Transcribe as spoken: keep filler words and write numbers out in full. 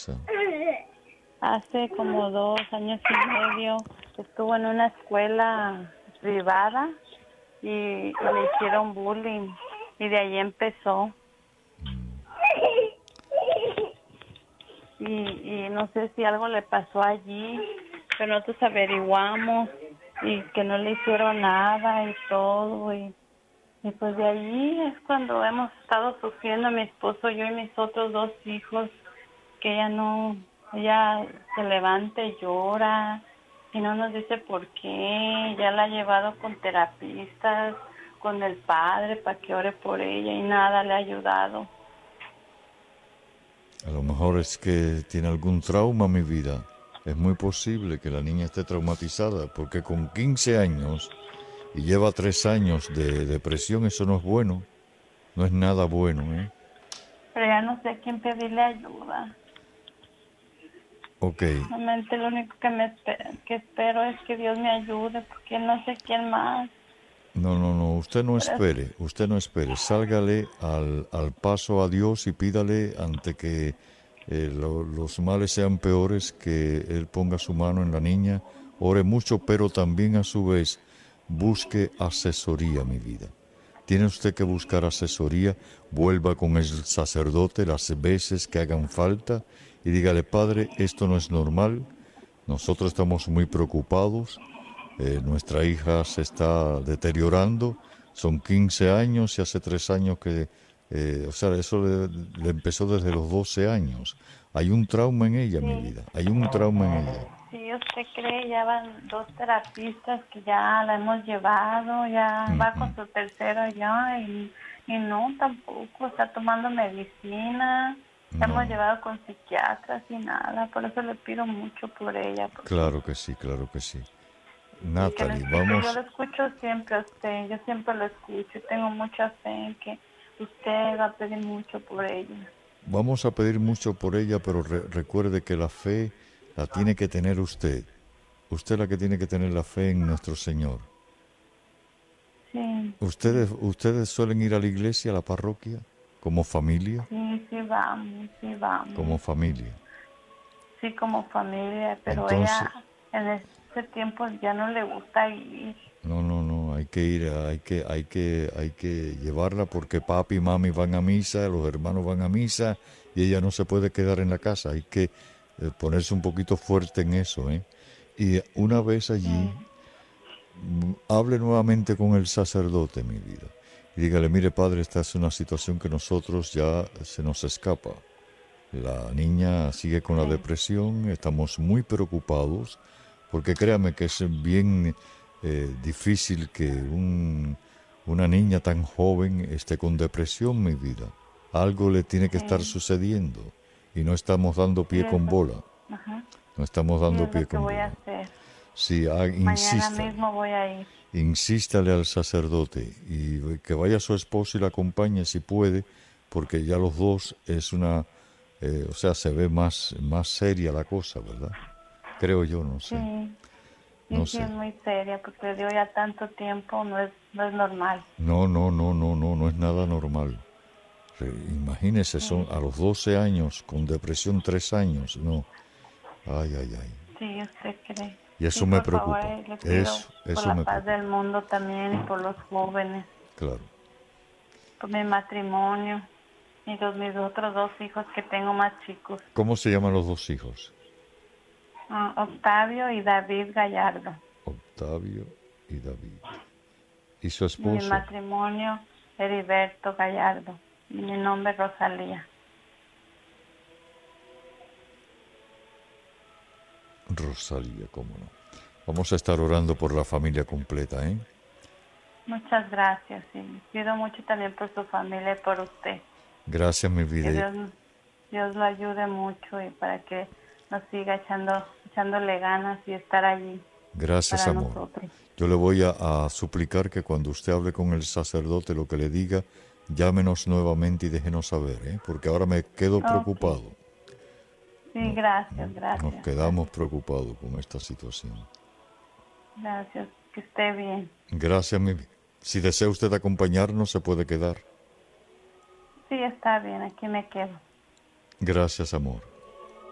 pasa? Hace como dos años y medio estuvo en una escuela privada y, y le hicieron bullying y de ahí empezó. Y, y no sé si algo le pasó allí, pero nosotros averiguamos y que no le hicieron nada y todo. Y, y pues de allí es cuando hemos estado sufriendo mi esposo, yo y mis otros dos hijos, que ella no, ella se levanta y llora y no nos dice por qué. Ya la ha llevado con terapistas, con el padre para que ore por ella y nada le ha ayudado. A lo mejor es que tiene algún trauma, mi vida. Es muy posible que la niña esté traumatizada, porque con quince años y lleva tres años de depresión, eso no es bueno. No es nada bueno, ¿eh? Pero ya no sé a quién pedirle ayuda. Ok. Realmente lo único que me espe- que espero es que Dios me ayude, porque no sé quién más. No, no, no, usted no Pero espere, usted no espere. Sálgale al, al paso a Dios y pídale ante que eh, lo- los males sean peores, que Él ponga su mano en la niña. Ore mucho, pero también a su vez busque asesoría, mi vida. Tiene usted que buscar asesoría, vuelva con el sacerdote las veces que hagan falta y dígale, Padre, esto no es normal, nosotros estamos muy preocupados, eh, nuestra hija se está deteriorando, son quince años y hace tres años que, eh, o sea, eso le, le empezó desde los doce años. Hay un trauma en ella, mi sí, vida, hay un trauma en ella. si usted cree, ya van dos terapistas que ya la hemos llevado, ya va con Ujú. su tercero ya y, y no, tampoco, está tomando medicina, la hemos No, llevado con psiquiatras y nada, por eso le pido mucho por ella, porque, claro que sí, claro que sí. porque lo Natalie, escucho, yo vamos, lo escucho siempre a usted, yo siempre lo escucho, tengo mucha fe en que usted va a pedir mucho por ella. vamos a pedir mucho por ella, pero re- recuerde que la fe la tiene que tener usted. Usted es la que tiene que tener la fe en nuestro Señor. Sí, sí, ¿Ustedes, ustedes suelen ir a la iglesia, a la parroquia, como familia? sí, sí vamos, sí vamos. Como familia. Sí, como familia, pero Entonces, ella en ese tiempo ya no le gusta ir. no, no, no, hay que ir, hay que, hay que, hay que llevarla porque papi y mami van a misa, los hermanos van a misa y ella no se puede quedar en la casa. Hay que eh, ponerse un poquito fuerte en eso, ¿eh? Y una vez allí, Sí, mm, hable nuevamente con el sacerdote, mi vida. Y dígale, mire padre, esta es una situación que nosotros ya se nos escapa. La niña sigue con la sí, depresión, estamos muy preocupados, porque créame que es bien eh, difícil que un, una niña tan joven esté con depresión, mi vida. Algo le tiene que estar sí, sucediendo y no estamos dando sí, pie con eso, bola, ajá, no estamos sí dando es pie lo que con voy a bola. hacer. Sí, ah, Mañana insístale, mismo voy a ir. insístale al sacerdote y que vaya su esposo y la acompañe si puede, porque ya los dos es una, eh, o sea, se ve más, más seria la cosa, ¿verdad? Creo yo, no sé, Sí, no sí, sí, sé. es muy seria, porque le dio ya tanto tiempo, no es, no es normal. No, no, no, no, no, no es nada normal. Re- Imagínese, son Sí, a los doce años, con depresión tres años, no. Ay, ay, ay. sí, usted cree. Y Sí, eso me por favor, preocupa, eh, le pido eso, por eso la me paz preocupa, del mundo también y por los jóvenes, claro. por mi matrimonio y los mis otros dos hijos que tengo más chicos. ¿Cómo se llaman los dos hijos? Ah, Octavio y David Gallardo. Octavio y David. ¿Y su Y mi esposo? matrimonio, Heriberto Gallardo. Y mi nombre, Rosalía. Rosalía, cómo no. Vamos a estar orando por la familia completa, ¿eh? Muchas gracias. Y pido mucho también por su familia y por usted. Gracias, mi Que vida. Dios, Dios lo ayude mucho y para que nos siga echando, echándole ganas y estar allí Gracias, para amor. nosotros. Yo le voy a, a suplicar que cuando usted hable con el sacerdote, lo que le diga, llámenos nuevamente y déjenos saber, ¿eh? Porque ahora me quedo Ok. preocupado. Sí, No, gracias, nos gracias, quedamos gracias. preocupados con esta situación. Gracias. Que esté bien. Gracias, mi vida. Si desea usted acompañarnos, se puede quedar. Sí, está bien. Aquí me quedo. Gracias, amor.